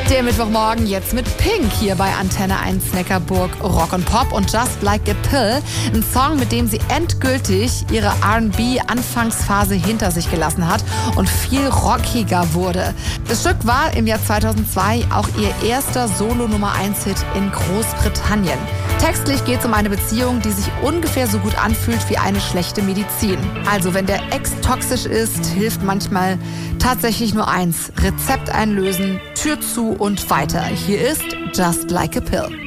Der Mittwochmorgen jetzt mit Pink hier bei Antenne 1 Neckarburg Rock und Pop und Just Like a Pill. Ein Song, mit dem sie endgültig ihre R&B-Anfangsphase hinter sich gelassen hat und viel rockiger wurde. Das Stück war im Jahr 2002 auch ihr erster Solo-Nummer-1-Hit in Großbritannien. Textlich geht es um eine Beziehung, die sich ungefähr so gut anfühlt wie eine schlechte Medizin. Also wenn der Ex toxisch ist, hilft manchmal tatsächlich nur eins: Rezept einlösen, Tür zu und weiter. Hier ist Just Like a Pill.